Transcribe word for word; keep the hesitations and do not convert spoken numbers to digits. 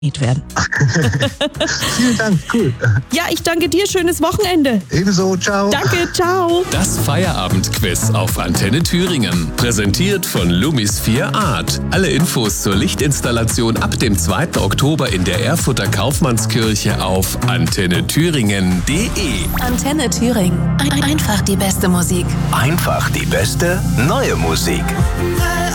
werden. Vielen Dank, cool. Ja, ich danke dir. Schönes Wochenende. Ebenso, ciao. Danke, ciao. Das Feierabendquiz auf Antenne Thüringen. Präsentiert von Lumis vier Art. Alle Infos zur Lichtinstallation ab dem zweiten Oktober in der Erfurter Kaufmannskirche auf antenne thüringen punkt de. Antenne Thüringen. Ein- Einfach die beste Musik. Einfach die beste neue Musik.